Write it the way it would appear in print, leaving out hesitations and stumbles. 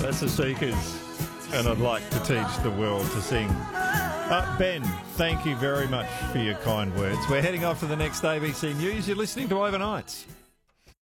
That's the Seekers. And I'd like to teach the world to sing. Ben, thank you very much for your kind words. We're heading off to the next ABC News. You're listening to Overnights.